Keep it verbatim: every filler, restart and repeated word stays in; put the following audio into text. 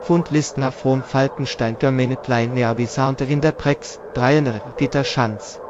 Fundlisten från Falkenstein, Germaine Klein, Neabisa unter in der Prex, Dreiener, Dieter Schanz.